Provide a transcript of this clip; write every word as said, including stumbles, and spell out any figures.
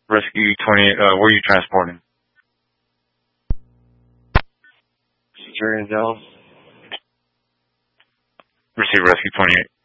Rescue twenty-eight, uh, where are you transporting? Security in Dallas. Receive Rescue twenty-eight.